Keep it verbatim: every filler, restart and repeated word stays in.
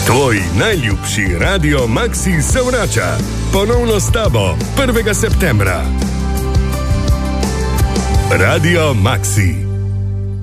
Tvoj najljubši Radio Maxi se vrača. Ponovno s tabo prvega septembra. Radio Maxi.